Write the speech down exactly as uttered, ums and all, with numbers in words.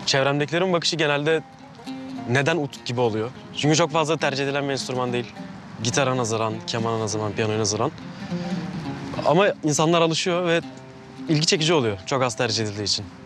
çevremdekilerin bakışı genelde neden ut gibi oluyor. Çünkü çok fazla tercih edilen bir enstrüman değil. Gitara nazaran, kemana nazaran, piyanoya nazaran. Ama insanlar alışıyor ve ilgi çekici oluyor çok az tercih edildiği için.